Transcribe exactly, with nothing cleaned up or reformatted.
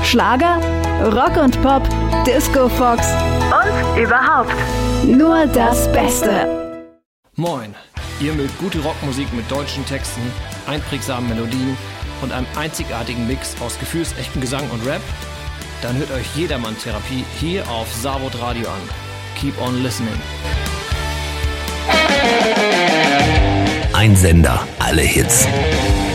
Schlager, Rock und Pop, Disco Fox und überhaupt nur das Beste. Moin, ihr mögt gute Rockmusik mit deutschen Texten, einprägsamen Melodien und einem einzigartigen Mix aus gefühlsechten Gesang und Rap? Dann hört euch Jedermann-Therapie hier auf Savod Radio an. Keep on listening. Ein Sender, alle Hits.